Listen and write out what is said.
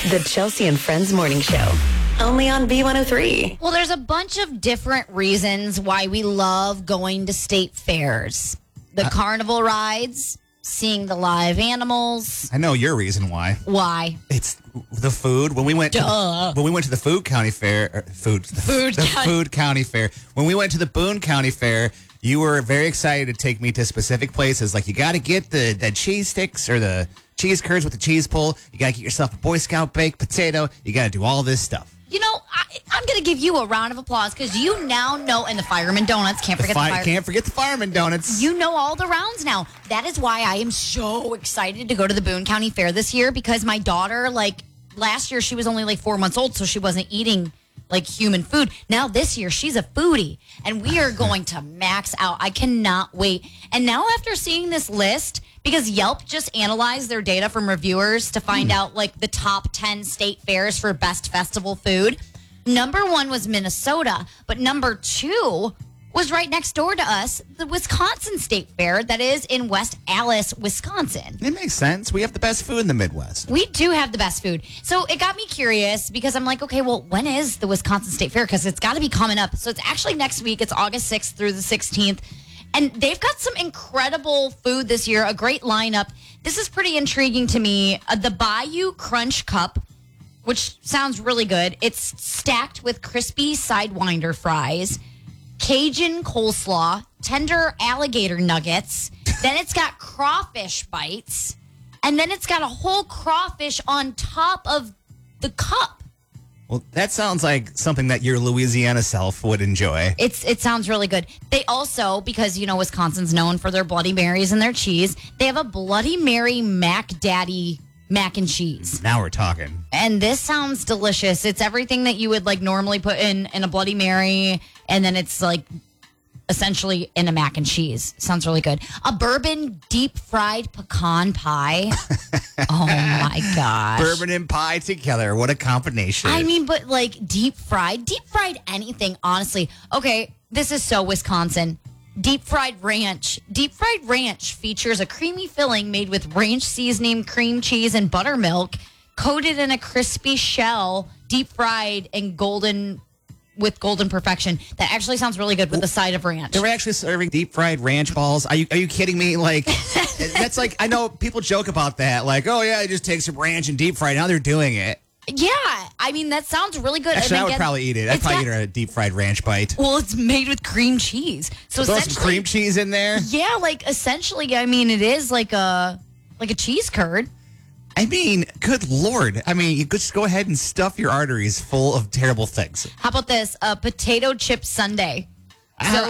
The Chelsea and Friends Morning Show. Only on B103. Well, there's a bunch of different reasons why we love going to state fairs. The carnival rides, seeing the live animals. I know your reason why. Why? It's the food. When we went to the Food County Fair, Food County Fair. When we went to the Boone County Fair, you were very excited to take me to specific places. Like, you got to get the cheese sticks or the cheese curds with the cheese pull. You got to get yourself a Boy Scout baked potato. You got to do all this stuff. You know, I'm going to give you a round of applause because you now know, and the Fireman Donuts, can't forget the Fireman Donuts. You know all the rounds now. That is why I am so excited to go to the Boone County Fair this year, because my daughter, last year she was only 4 months old, so she wasn't eating human food. Now this year she's a foodie, and we are going to max out. I cannot wait. And now after seeing this list, because Yelp just analyzed their data from reviewers to find out the top 10 state fairs for best festival food. Number 1 was Minnesota, but number 2 was right next door to us, the Wisconsin State Fair that is in West Allis, Wisconsin. It makes sense. We have the best food in the Midwest. We do have the best food. So it got me curious because I'm like, okay, well, when is the Wisconsin State Fair? Because it's got to be coming up. So it's actually next week. It's August 6th through the 16th. And they've got some incredible food this year, a great lineup. This is pretty intriguing to me. The Bayou Crunch Cup, which sounds really good. It's stacked with crispy Sidewinder fries, Cajun coleslaw, tender alligator nuggets. Then it's got crawfish bites. And then it's got a whole crawfish on top of the cup. Well, that sounds like something that your Louisiana self would enjoy. It sounds really good. They also, because, Wisconsin's known for their Bloody Marys and their cheese, they have a Bloody Mary Mac Daddy mac and cheese. Now we're talking. And this sounds delicious. It's everything that you would normally put in a Bloody Mary, and then it's essentially in a mac and cheese. Sounds really good. A bourbon deep fried pecan pie. Oh my gosh. Bourbon and pie together. What a combination. I mean, but deep fried anything, honestly. Okay, this is so Wisconsin. Deep fried ranch. Deep fried ranch features a creamy filling made with ranch seasoning, cream cheese, and buttermilk, coated in a crispy shell, deep fried and golden perfection. That actually sounds really good with the side of ranch. They were actually serving deep fried ranch balls. Are you kidding me? That's I know people joke about that. Oh yeah, I just take some ranch and deep fry. Now they're doing it. Yeah, I mean, that sounds really good. Actually, I would probably eat it. I'd probably eat a deep fried ranch bite. Well, it's made with cream cheese. So throw some cream cheese in there? Yeah, essentially, I mean, it is like a cheese curd. I mean, good Lord. I mean, you could just go ahead and stuff your arteries full of terrible things. How about this? A potato chip sundae. So